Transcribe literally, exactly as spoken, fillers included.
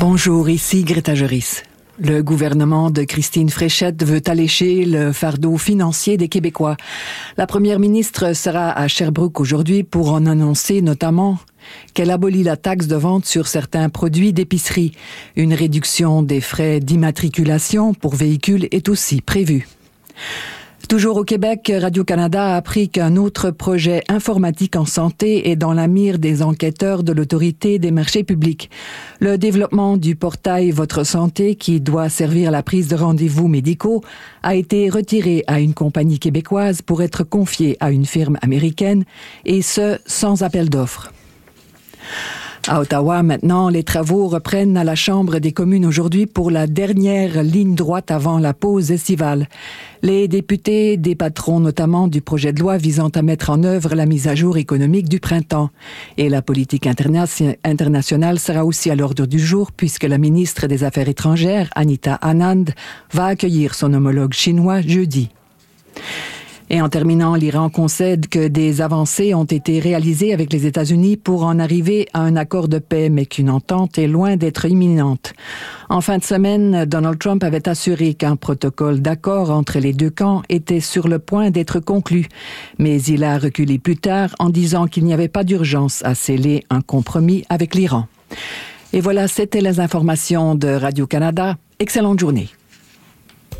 Bonjour, ici Greta Joris. Le gouvernement de Christine Fréchette veut alléger le fardeau financier des Québécois. La première ministre sera à Sherbrooke aujourd'hui pour en annoncer notamment qu'elle abolit la taxe de vente sur certains produits d'épicerie. Une réduction des frais d'immatriculation pour véhicules est aussi prévue. Toujours au Québec, Radio-Canada a appris qu'un autre projet informatique en santé est dans la mire des enquêteurs de l'Autorité des marchés publics. Le développement du portail Votre Santé, qui doit servir à la prise de rendez-vous médicaux, a été retiré à une compagnie québécoise pour être confié à une firme américaine, et ce, sans appel d'offres. À Ottawa, maintenant, les travaux reprennent à la Chambre des communes aujourd'hui pour la dernière ligne droite avant la pause estivale. Les députés débattront notamment du projet de loi visant à mettre en œuvre la mise à jour économique du printemps. Et la politique interna- internationale sera aussi à l'ordre du jour puisque la ministre des Affaires étrangères, Anita Anand, va accueillir son homologue chinois jeudi. Et en terminant, l'Iran concède que des avancées ont été réalisées avec les États-Unis pour en arriver à un accord de paix, mais qu'une entente est loin d'être imminente. En fin de semaine, Donald Trump avait assuré qu'un protocole d'accord entre les deux camps était sur le point d'être conclu. Mais il a reculé plus tard en disant qu'il n'y avait pas d'urgence à sceller un compromis avec l'Iran. Et voilà, c'était les informations de Radio-Canada. Excellente journée.